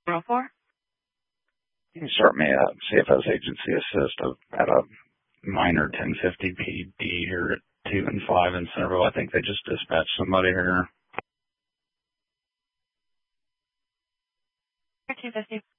404. You can start me at CFS Agency Assist at a minor 1050 PD here at 2 and 5 in Centerville. I think they just dispatched somebody here. 250.